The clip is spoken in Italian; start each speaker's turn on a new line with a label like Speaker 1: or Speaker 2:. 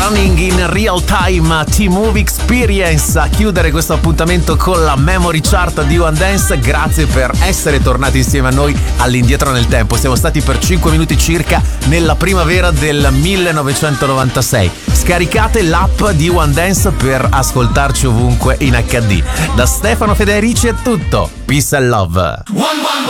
Speaker 1: Running in Real Time, T-Movie Experience a chiudere questo appuntamento con la Memory Chart di One Dance. Grazie per essere tornati insieme a noi all'indietro nel tempo. Siamo stati per 5 minuti circa nella primavera del 1996. Scaricate l'app di One Dance per ascoltarci ovunque in HD. Da Stefano Federici è tutto. Peace and love.